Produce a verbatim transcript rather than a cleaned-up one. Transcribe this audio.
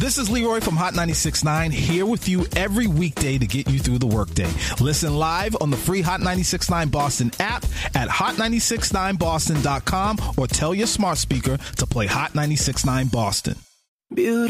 This is Leroy from Hot ninety-six point nine, here with you every weekday to get you through the workday. Listen live on the free Hot ninety-six point nine Boston app at hot nine six nine boston dot com or tell your smart speaker to play Hot ninety-six point nine Boston. Beautiful.